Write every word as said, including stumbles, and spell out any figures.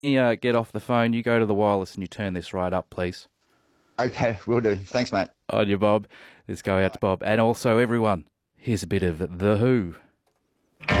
You uh, get off the phone, you go to the wireless and you turn this right up, please. Okay, will do. Thanks, mate. On you, Bob. Let's go out to Bye. Bob. And also, everyone, here's a bit of The Who.